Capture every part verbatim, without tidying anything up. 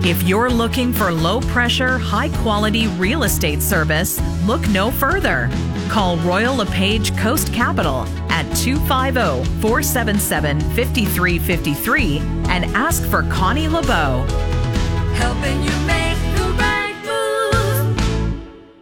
If you're looking for low-pressure, high-quality real estate service, look no further. Call Royal LePage Coast Capital at two five zero, four seven seven, five three five three and ask for Connie LeBeau. Helping you make the right move.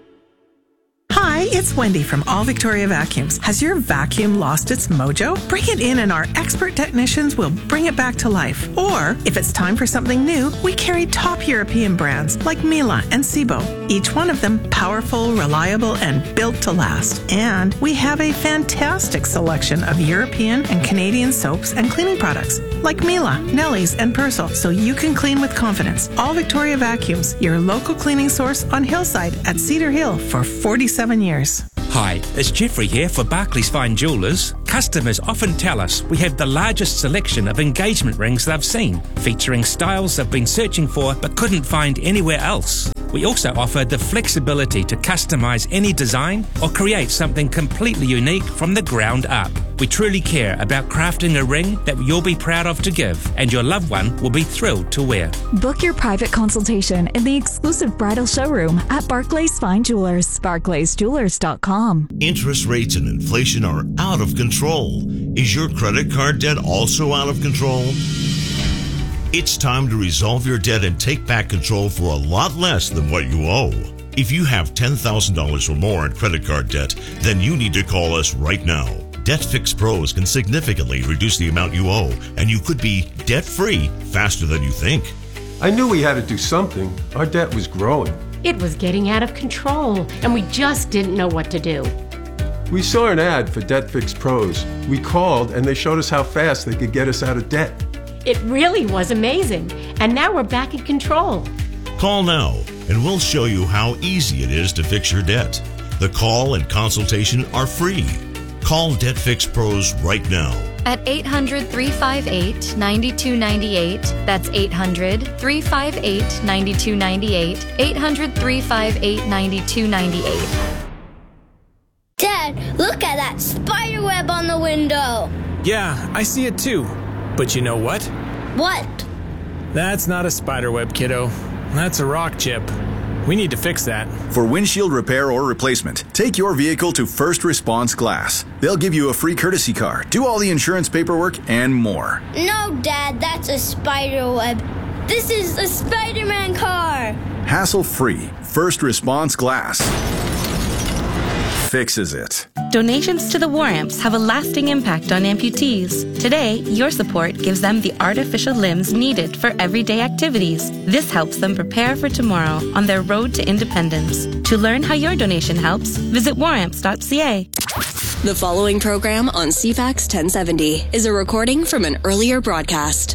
Hi, it's Wendy from All Victoria Vacuums. Has your vacuum lost its mojo? Bring it in and our expert technicians will bring it back to life. Or, if it's time for something new, we carry top European brands like Miele and Sebo. Each one of them powerful, reliable, and built to last. And we have a fantastic selection of European and Canadian soaps and cleaning products like Miele, Nelly's, and Persil, so you can clean with confidence. All Victoria Vacuums, your local cleaning source on Hillside at Cedar Hill for forty-seven years. Hi, it's Jeffrey here for Barclays Fine Jewellers. Customers often tell us we have the largest selection of engagement rings they've seen, featuring styles they've been searching for but couldn't find anywhere else. We also offer the flexibility to customise any design or create something completely unique from the ground up. We truly care about crafting a ring that you'll be proud of to give, and your loved one will be thrilled to wear. Book your private consultation in the exclusive bridal showroom at Barclays Fine Jewelers, barclays jewelers dot com. Interest rates and inflation are out of control. Is your credit card debt also out of control? It's time to resolve your debt and take back control for a lot less than what you owe. If you have ten thousand dollars or more in credit card debt, then you need to call us right now. DebtFix Pros can significantly reduce the amount you owe, and you could be debt-free faster than you think. I knew we had to do something. Our debt was growing. It was getting out of control, and we just didn't know what to do. We saw an ad for DebtFix Pros. We called, and they showed us how fast they could get us out of debt. It really was amazing, and now we're back in control. Call now, and we'll show you how easy it is to fix your debt. The call and consultation are free. Call DebtFix Pros right now. At eight hundred, three five eight, nine two nine eight. That's eight hundred, three five eight, nine two nine eight. eight hundred, three five eight, nine two nine eight. Dad, look at that spider web on the window. Yeah, I see it too. But you know what? What? That's not a spider web, kiddo. That's a rock chip. We need to fix that. For windshield repair or replacement, take your vehicle to First Response Glass. They'll give you a free courtesy car, do all the insurance paperwork, and more. No, Dad, that's a spider web. This is a Spider-Man car. Hassle-free. First Response Glass fixes it. Donations to the War Amps have a lasting impact on amputees. Today, your support gives them the artificial limbs needed for everyday activities. This helps them prepare for tomorrow on their road to independence. To learn how your donation helps, visit war amps dot c a. The following program on C FAX ten seventy is a recording from an earlier broadcast.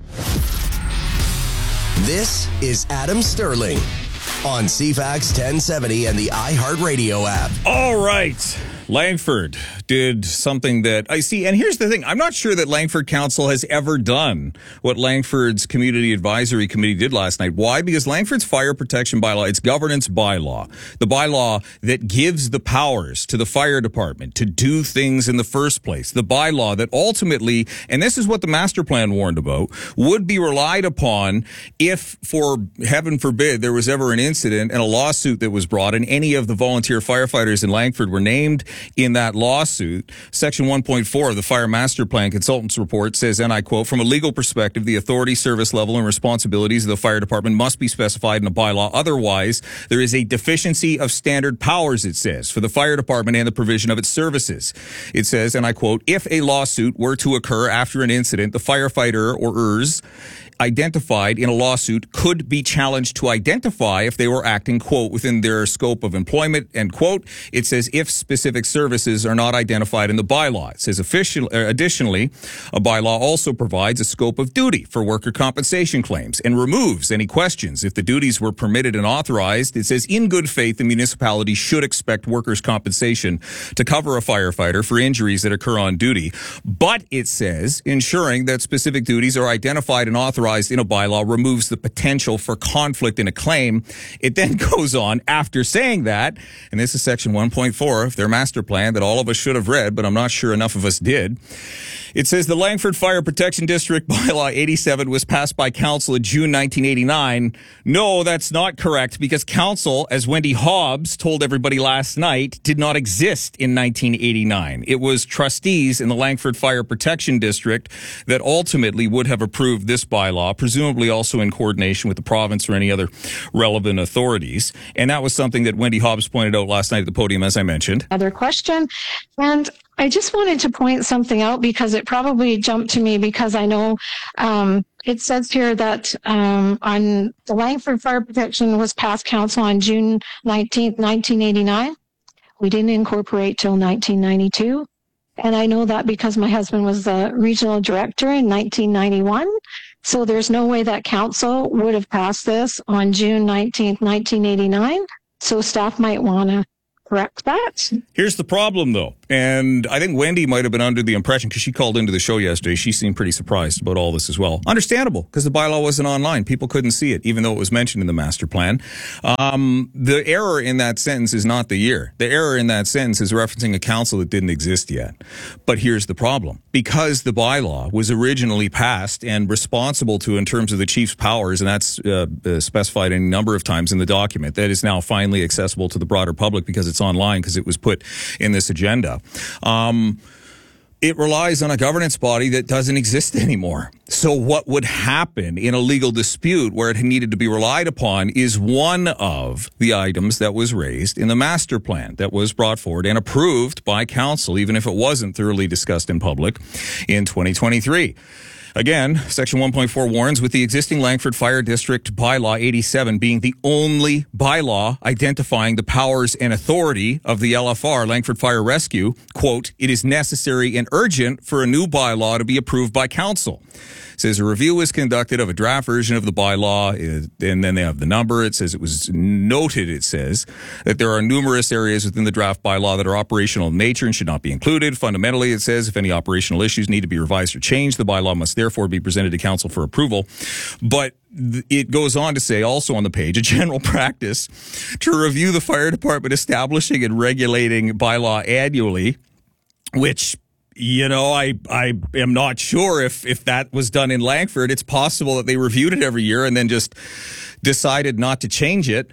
This is Adam Sterling on C FAX ten seventy and the iHeartRadio app. All right. Langford did something that I see. And here's the thing. I'm not sure that Langford Council has ever done what Langford's Community Advisory Committee did last night. Why? Because Langford's fire protection bylaw, its governance bylaw, the bylaw that gives the powers to the fire department to do things in the first place, the bylaw that ultimately, and this is what the master plan warned about, would be relied upon if, for heaven forbid, there was ever an incident and a lawsuit that was brought and any of the volunteer firefighters in Langford were named in that lawsuit. Section one point four of the Fire Master Plan Consultants Report says, and I quote, from a legal perspective, the authority, service level, and responsibilities of the fire department must be specified in a bylaw. Otherwise, there is a deficiency of standard powers, it says, for the fire department and the provision of its services. It says, and I quote, if a lawsuit were to occur after an incident, the firefighter or E R S identified in a lawsuit could be challenged to identify if they were acting, quote, within their scope of employment, end quote. It says if specific services are not identified in the bylaw. It says official, uh, additionally, a bylaw also provides a scope of duty for worker compensation claims and removes any questions if the duties were permitted and authorized. It says in good faith, the municipality should expect workers' compensation to cover a firefighter for injuries that occur on duty. But it says ensuring that specific duties are identified and authorized authorized in a bylaw removes the potential for conflict in a claim. It then goes on after saying that, and this is section one point four of their master plan that all of us should have read, but I'm not sure enough of us did. It says the Langford Fire Protection District Bylaw eighty-seven was passed by council in June nineteen eighty-nine. No, that's not correct, because council, as Wendy Hobbs told everybody last night, did not exist in nineteen eighty-nine. It was trustees in the Langford Fire Protection District that ultimately would have approved this bylaw, presumably also in coordination with the province or any other relevant authorities. And that was something that Wendy Hobbs pointed out last night at the podium, as I mentioned. Other question. And I just wanted to point something out because it probably jumped to me because I know um, it says here that um, on the Langford Fire Protection was passed council on June nineteenth, nineteen eighty-nine. We didn't incorporate till nineteen ninety-two. And I know that because my husband was the regional director in nineteen ninety-one. So there's no way that council would have passed this on June nineteenth, nineteen eighty-nine. So staff might want to correct that. Here's the problem, though. And I think Wendy might have been under the impression, because she called into the show yesterday, she seemed pretty surprised about all this as well. Understandable, because the bylaw wasn't online. People couldn't see it, even though it was mentioned in the master plan. Um, the error in that sentence is not the year. The error in that sentence is referencing a council that didn't exist yet. But here's the problem. Because the bylaw was originally passed and responsible to in terms of the chief's powers, and that's uh, uh, specified a number of times in the document, that is now finally accessible to the broader public because it's online, because it was put in this agenda. Um, it relies on a governance body that doesn't exist anymore. So what would happen in a legal dispute where it needed to be relied upon is one of the items that was raised in the master plan that was brought forward and approved by council, even if it wasn't thoroughly discussed in public in twenty twenty-three. Again, section one point four warns, with the existing Langford Fire District Bylaw eighty-seven being the only bylaw identifying the powers and authority of the L F R, Langford Fire Rescue, quote, it is necessary and urgent for a new bylaw to be approved by council. It says a review was conducted of a draft version of the bylaw, and then they have the number. It says it was noted, it says, that there are numerous areas within the draft bylaw that are operational in nature and should not be included. Fundamentally, it says if any operational issues need to be revised or changed, the bylaw must therefore be presented to council for approval. But it goes on to say also on the page, a general practice to review the fire department establishing and regulating bylaw annually, which, you know, I, I am not sure if, if that was done in Langford. It's possible that they reviewed it every year and then just decided not to change it.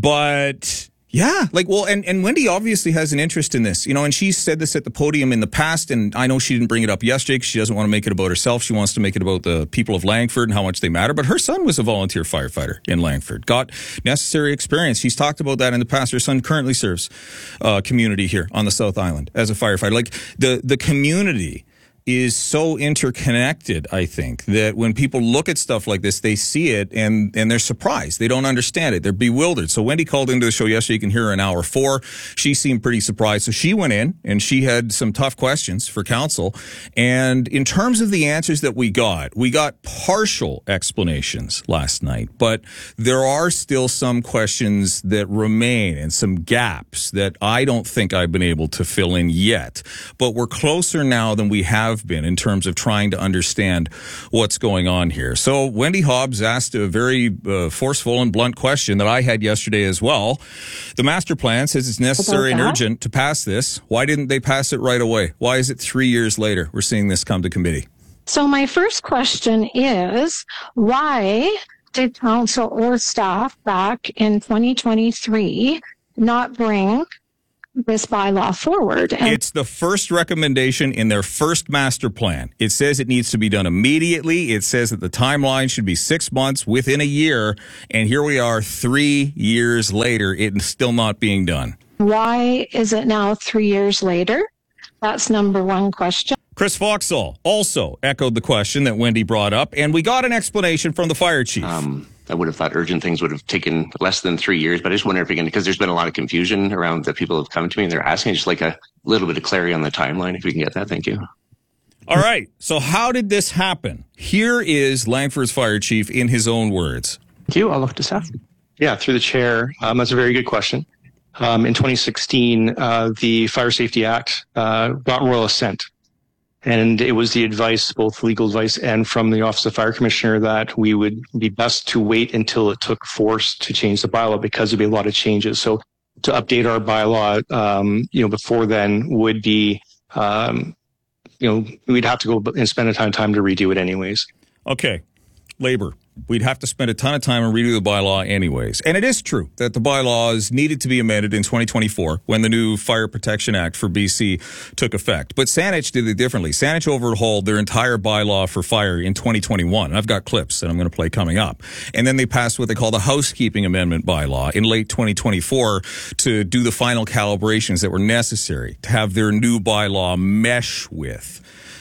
But yeah, like, well, and, and Wendy obviously has an interest in this, you know, and she's said this at the podium in the past, and I know she didn't bring it up yesterday because she doesn't want to make it about herself. She wants to make it about the people of Langford and how much they matter. But her son was a volunteer firefighter in Langford, got necessary experience. She's talked about that in the past. Her son currently serves uh, community here on the South Island as a firefighter. Like, the, the community is so interconnected, I think, that when people look at stuff like this, they see it and, and they're surprised. They don't understand it. They're bewildered. So Wendy called into the show yesterday. You can hear her in hour four. She seemed pretty surprised. So she went in and she had some tough questions for council. And in terms of the answers that we got, we got partial explanations last night, but there are still some questions that remain and some gaps that I don't think I've been able to fill in yet. But we're closer now than we have been in terms of trying to understand what's going on here. So Wendy Hobbs asked a very uh, forceful and blunt question that I had yesterday as well. The master plan says it's necessary and urgent to pass this. Why didn't they pass it right away? Why is it three years later we're seeing this come to committee? So my first question is, why did council or staff back in twenty twenty-three not bring this bylaw forward? And it's the first recommendation in their first master plan. It says it needs to be done immediately. It says that the timeline should be six months within a year. And here we are three years later. It's still not being done. Why is it now three years later? That's number one question. Chris Foxall also echoed the question that Wendy brought up, and we got an explanation from the fire chief. Um, I would have thought urgent things would have taken less than three years, but I just wonder if you can, because there's been a lot of confusion around the people who have come to me and they're asking just like a little bit of clarity on the timeline. If we can get that, thank you. All right. So how did this happen? Here is Langford's fire chief in his own words. Thank you. I'll look to staff. Yeah, through the chair. Um, that's a very good question. Um, in twenty sixteen, uh, the Fire Safety Act uh, got royal assent. And it was the advice, both legal advice and from the Office of Fire Commissioner, that we would be best to wait until it took force to change the bylaw because there'd be a lot of changes. So to update our bylaw, um, you know, before then would be, um, you know, we'd have to go and spend a ton of time to redo it anyways. Okay. Labor. We'd have to spend a ton of time and redo the bylaw anyways. And it is true that the bylaws needed to be amended in twenty twenty-four when the new Fire Protection Act for B C took effect. But Saanich did it differently. Saanich overhauled their entire bylaw for fire in twenty twenty-one. And I've got clips that I'm going to play coming up. And then they passed what they call the Housekeeping Amendment bylaw in late twenty twenty-four to do the final calibrations that were necessary to have their new bylaw mesh with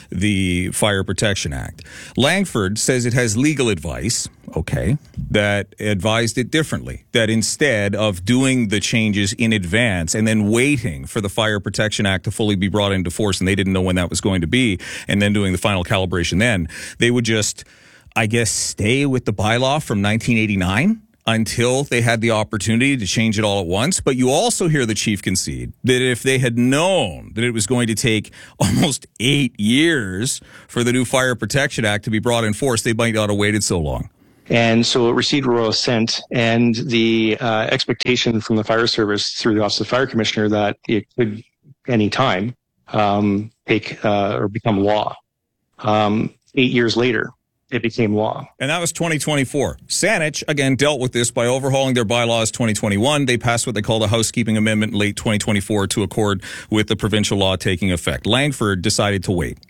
the Fire Protection Act. Langford says it has legal advice, okay, that advised it differently, that instead of doing the changes in advance and then waiting for the Fire Protection Act to fully be brought into force, and they didn't know when that was going to be, and then doing the final calibration then, they would just, I guess, stay with the bylaw from nineteen eighty-nine until they had the opportunity to change it all at once. But you also hear the chief concede that if they had known that it was going to take almost eight years for the new Fire Protection Act to be brought in force, they might not have waited so long. And so it received royal assent, and the uh, expectation from the fire service through the Office of Fire Commissioner that it could any time um, take uh, or become law. Um, eight years later, it became law. And that was twenty twenty-four. Saanich, again, dealt with this by overhauling their bylaws twenty twenty-one. They passed what they called a housekeeping amendment in late twenty twenty-four to accord with the provincial law taking effect. Langford decided to wait.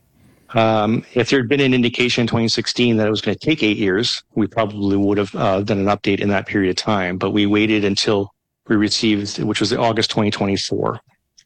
Um, if there had been an indication in twenty sixteen that it was going to take eight years, we probably would have uh, done an update in that period of time. But we waited until we received, which was August twenty twenty-four.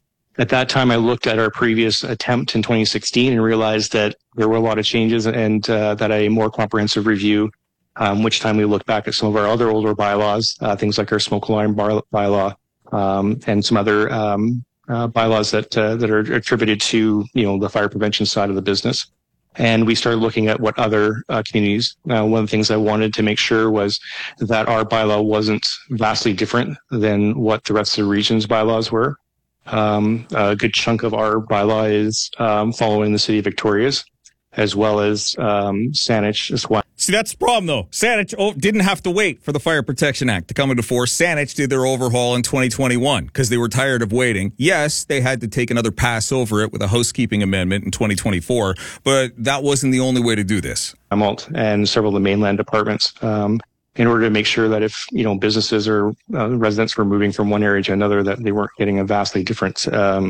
At that time, I looked at our previous attempt in twenty sixteen and realized that there were a lot of changes, and uh, that a more comprehensive review, um, which time we looked back at some of our other older bylaws, uh, things like our smoke alarm bar- bylaw, um, and some other um, uh, bylaws that uh, that are attributed to, you know, the fire prevention side of the business. And we started looking at what other uh, communities. Uh, one of the things I wanted to make sure was that our bylaw wasn't vastly different than what the rest of the region's bylaws were. Um, a good chunk of our bylaw is um, following the city of Victoria's, as well as um, Saanich as well. See, that's the problem, though. Saanich oh, didn't have to wait for the Fire Protection Act to come into force. Saanich did their overhaul in twenty twenty-one because they were tired of waiting. Yes, they had to take another pass over it with a housekeeping amendment in twenty twenty-four, but that wasn't the only way to do this. Amalt and several of the mainland departments, um, in order to make sure that if, you know, businesses or uh, residents were moving from one area to another, that they weren't getting a vastly different, um,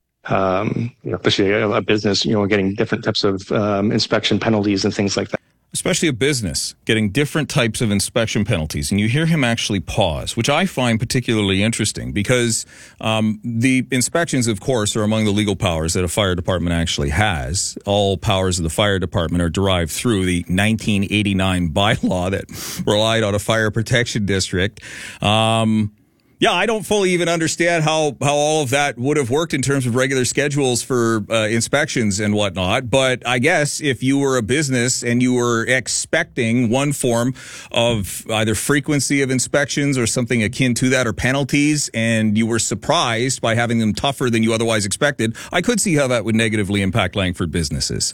um, you know, especially a, a business, you know, getting different types of um, inspection penalties and things like that. Especially a business getting different types of inspection penalties. And you hear him actually pause, which I find particularly interesting because um, the inspections, of course, are among the legal powers that a fire department actually has. All powers of the fire department are derived through the nineteen eighty-nine bylaw that relied on a fire protection district. Um Yeah, I don't fully even understand how, how all of that would have worked in terms of regular schedules for uh, inspections and whatnot. But I guess if you were a business and you were expecting one form of either frequency of inspections or something akin to that or penalties, and you were surprised by having them tougher than you otherwise expected, I could see how that would negatively impact Langford businesses.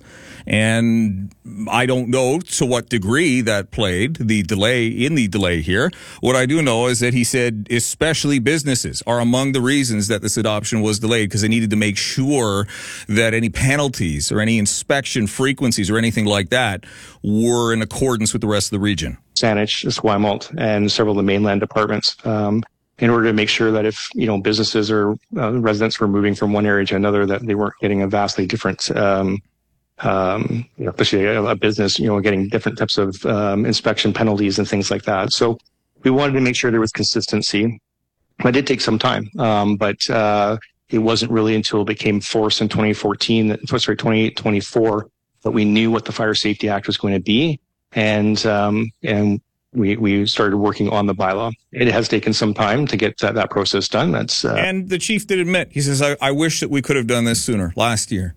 And I don't know to what degree that played the delay in the delay here. What I do know is that he said, especially Especially businesses are among the reasons that this adoption was delayed because they needed to make sure that any penalties or any inspection frequencies or anything like that were in accordance with the rest of the region. Saanich, Esquimalt, and several of the mainland departments, um, in order to make sure that if, you know, businesses or uh, residents were moving from one area to another, that they weren't getting a vastly different, um, um, you know, especially a, a business, you know, getting different types of um, inspection penalties and things like that. So we wanted to make sure there was consistency. It did take some time, um, but uh, it wasn't really until it became force in twenty fourteen, sorry, twenty twenty-four, that we knew what the Fire Safety Act was going to be, and um, and we we started working on the bylaw. It has taken some time to get that, that process done. That's uh, and the chief did admit, he says, I, I wish that we could have done this sooner, last year.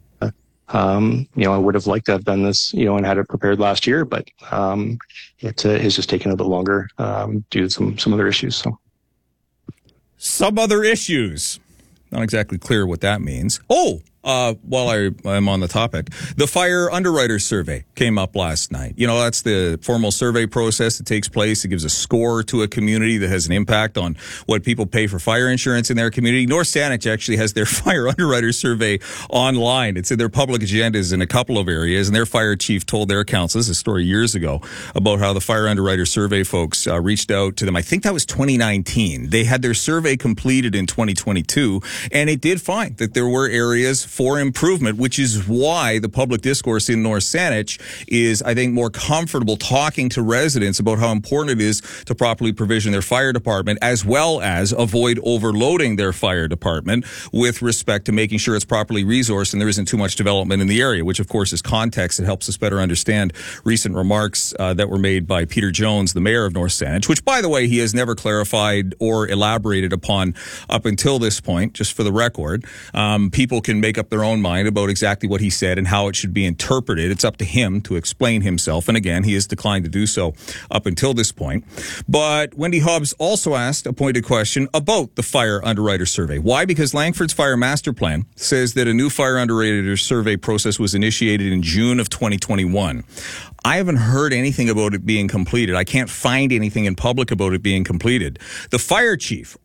Um, you know, I would have liked to have done this, you know, and had it prepared last year, but um, it uh, has just taken a bit longer um, due to some some other issues. So. Some other issues. Not exactly clear what that means. Oh, Uh, while I am on the topic, the Fire Underwriter Survey came up last night. You know, that's the formal survey process that takes place. It gives a score to a community that has an impact on what people pay for fire insurance in their community. North Saanich actually has their Fire Underwriter Survey online. It's in their public agendas in a couple of areas, and their fire chief told their council, this is a story years ago, about how the Fire Underwriter Survey folks uh, reached out to them. I think that was twenty nineteen. They had their survey completed in twenty twenty-two, and it did find that there were areas for improvement, which is why the public discourse in North Saanich is, I think, more comfortable talking to residents about how important it is to properly provision their fire department, as well as avoid overloading their fire department with respect to making sure it's properly resourced and there isn't too much development in the area, which of course is context that helps us better understand recent remarks uh, that were made by Peter Jones, the mayor of North Saanich, which, by the way, he has never clarified or elaborated upon up until this point, just for the record. Um, people can make up their own mind about exactly what he said and how it should be interpreted. It's up to him to explain himself. And again, he has declined to do so up until this point. But Wendy Hobbs also asked a pointed question about the Fire Underwriter Survey. Why? Because Langford's Fire Master Plan says that a new Fire Underwriter Survey process was initiated in June of twenty twenty-one. I haven't heard anything about it being completed. I can't find anything in public about it being completed. The fire chief